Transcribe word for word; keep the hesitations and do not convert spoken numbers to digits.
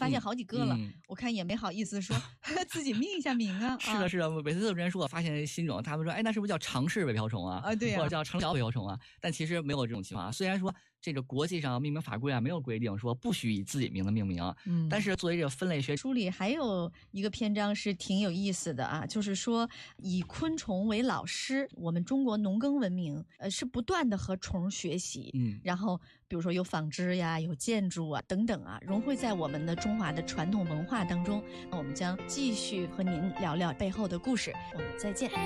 发现好几个了， 嗯嗯、 我看也没好意思说自己命一下名啊。 是的，是的，每次都有人说我发现新种，他们说，哎，那是不是叫长翅尾瓢虫啊？ 啊，对呀、啊， 或者叫长脚尾瓢虫啊？但其实没有这种情况啊。虽然说这个国际上命名法规啊没有规定说不许以自己名字命名，嗯，但是作为这个分类学书里还有一个篇章是挺有意思的啊，就是说以昆虫为老师，我们中国农耕文明呃是不断的和虫学习，嗯，然后比如说有纺织呀，有建筑啊等等啊，融汇在我们的中华的传统文化当中。那我们将继续和您聊聊背后的故事，我们再见。